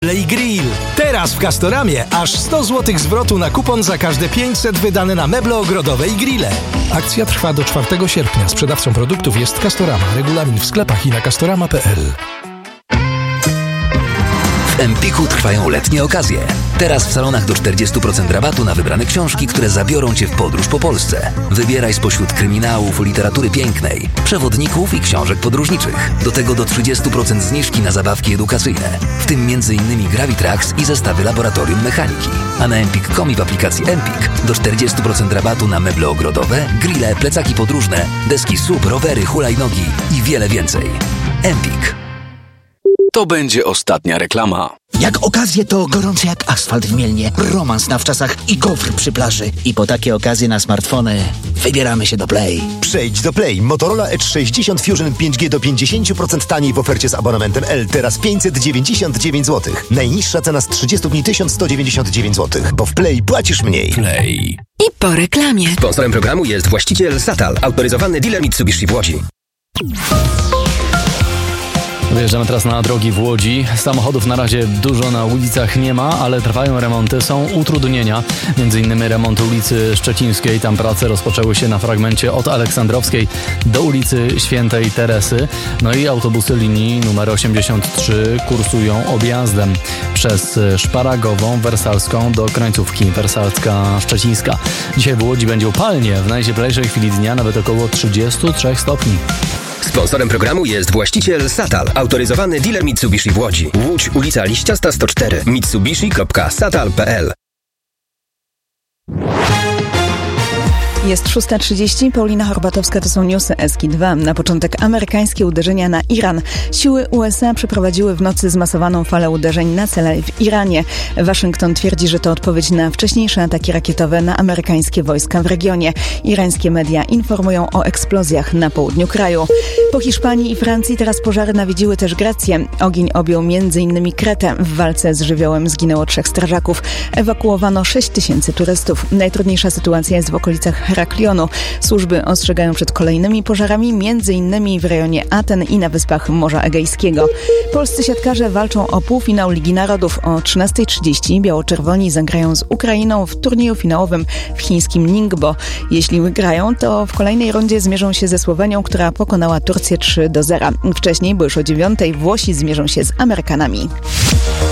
Meble i grill. Teraz w Castoramie aż 100 zł zwrotu na kupon za każde 500 wydane na meble ogrodowe i grille. Akcja trwa do 4 sierpnia. Sprzedawcą produktów jest Castorama. Regulamin w sklepach i na castorama.pl. W Empiku trwają letnie okazje. Teraz w salonach do 40% rabatu na wybrane książki, które zabiorą Cię w podróż po Polsce. Wybieraj spośród kryminałów, literatury pięknej, przewodników i książek podróżniczych. Do tego do 30% zniżki na zabawki edukacyjne, w tym m.in. Gravitrax i zestawy laboratorium mechaniki. A na empik.com i w aplikacji Empik do 40% rabatu na meble ogrodowe, grille, plecaki podróżne, deski SUP, rowery, hulajnogi i wiele więcej. Empik. To będzie ostatnia reklama. Jak okazje to gorące jak asfalt w Mielnie, romans na wczasach i gofr przy plaży. I po takie okazje na smartfony wybieramy się do Play. Przejdź do Play. Motorola Edge 60 Fusion 5G do 50% taniej w ofercie z abonamentem L. Teraz 599 zł. Najniższa cena z 30 dni 1199 zł. Bo w Play płacisz mniej. Play. I po reklamie. Sponsorem programu jest właściciel Satal, autoryzowany dealer Mitsubishi w Łodzi. Wyjeżdżamy teraz na drogi w Łodzi. Samochodów na razie dużo na ulicach nie ma, ale trwają remonty, są utrudnienia. Między innymi remont ulicy Szczecińskiej. Tam prace rozpoczęły się na fragmencie od Aleksandrowskiej do ulicy Świętej Teresy. No i autobusy linii numer 83 kursują objazdem przez Szparagową, Wersalską do końcówki Wersalska-Szczecińska. Dzisiaj w Łodzi będzie upalnie. W najcieplejszej chwili dnia nawet około 33 stopni. Sponsorem programu jest właściciel Satal, autoryzowany dealer Mitsubishi w Łodzi. Łódź, ulica Liściasta 104, mitsubishi.satal.pl. Jest 6:30, Paulina Horbatowska, to są newsy SK2. Na początek amerykańskie uderzenia na Iran. Siły USA przeprowadziły w nocy zmasowaną falę uderzeń na cele w Iranie. Waszyngton twierdzi, że to odpowiedź na wcześniejsze ataki rakietowe na amerykańskie wojska w regionie. Irańskie media informują o eksplozjach na południu kraju. Po Hiszpanii i Francji teraz pożary nawiedziły też Grecję. Ogień objął m.in. Kretę. W walce z żywiołem zginęło 3 strażaków. Ewakuowano 6 000 turystów. Najtrudniejsza sytuacja jest w okolicach Heraklionu. Służby ostrzegają przed kolejnymi pożarami, m.in. w rejonie Aten i na wyspach Morza Egejskiego. Polscy siatkarze walczą o półfinał Ligi Narodów. O 13:30 biało-czerwoni zagrają z Ukrainą w turnieju finałowym w chińskim Ningbo. Jeśli wygrają, to w kolejnej rundzie zmierzą się ze Słowenią, która pokonała Turcję 3-0. Wcześniej, bo już o 9:00, Włosi zmierzą się z Amerykanami.